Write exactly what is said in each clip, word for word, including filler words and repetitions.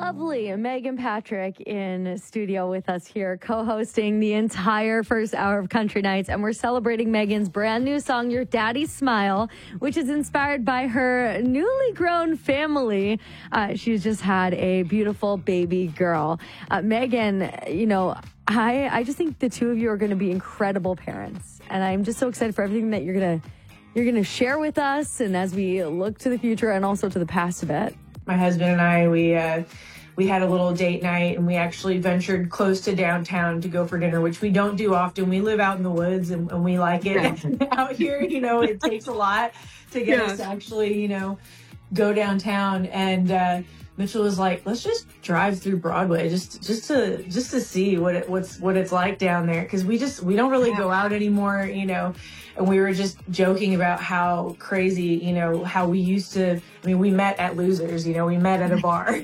lovely Megan Patrick in studio with us here, co-hosting the entire first hour of Country Nights. And we're celebrating Megan's brand new song, Your Daddy's Smile, which is inspired by her newly grown family. Uh, she's just had a beautiful baby girl. Uh, Megan, you know, I, I just think the two of you are going to be incredible parents. And I'm just so excited for everything that you're going to you're going to share with us. And as we look to the future and also to the past a bit. My husband and I, we uh, we had a little date night, and we actually ventured close to downtown to go for dinner, which we don't do often. We live out in the woods, and, and we like it. Yeah. Out here, you know, it takes a lot to get yeah. us to actually, you know, go downtown. And uh, Mitchell was like, "Let's just drive through Broadway, just just to just to see what it, what's what it's like down there, because we just we don't really yeah. go out anymore, you know." And we were just joking about how crazy, you know, how we used to, I mean, we met at Losers, you know, we met at a bar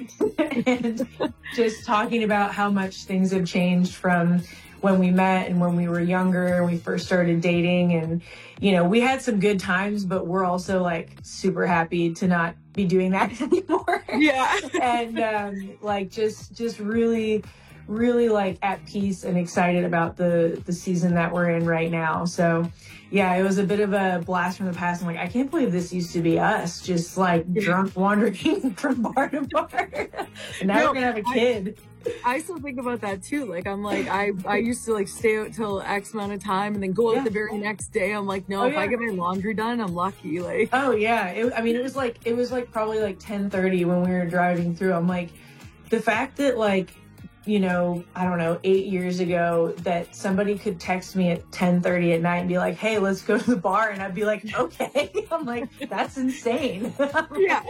and just talking about how much things have changed from when we met and when we were younger and we first started dating. And, you know, we had some good times, but we're also like super happy to not be doing that anymore. Yeah. And um, like just, just really, really like at peace and excited about the, the season that we're in right now. So yeah, it was a bit of a blast from the past. I'm like, I can't believe this used to be us, just like drunk wandering from bar to bar. And now no, we're gonna have a kid. I, I still think about that too. Like, I'm like, I, I used to like stay out till X amount of time and then go out yeah. the very next day. I'm like, no, oh, if yeah. I get my laundry done, I'm lucky. Like, oh yeah. It, I mean, it was like, it was like probably like ten thirty when we were driving through. I'm like, the fact that like, you know, I don't know, eight years ago that somebody could text me at ten thirty at night and be like, hey, let's go to the bar. And I'd be like, okay. I'm like, that's insane. Yeah.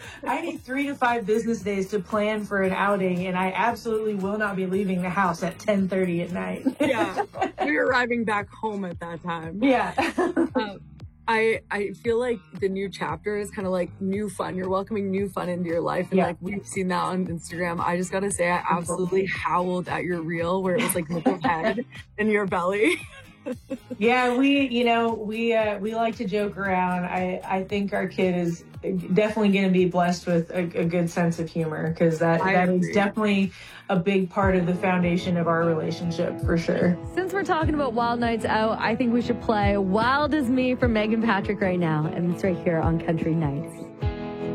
I need three to five business days to plan for an outing, and I absolutely will not be leaving the house at ten thirty at night. Yeah. You're arriving back home at that time. Yeah. um, I I feel like the new chapter is kind of like new fun. You're welcoming new fun into your life. And yeah. like we've seen that on Instagram. I just got to say, I absolutely howled at your reel where it was like Mitchell's head in your belly. Yeah, we, you know, we uh, we like to joke around. I, I think our kid is definitely going to be blessed with a, a good sense of humor, because that, that is definitely a big part of the foundation of our relationship, for sure. Since we're talking about Wild Nights Out, I think we should play Wild as Me from Megan Patrick right now. And it's right here on Country Nights.